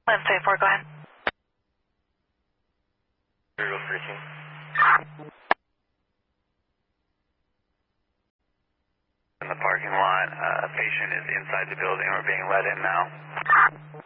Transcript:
134, go ahead. Zero 13. In the parking lot, a patient is inside the building. We're being let in now.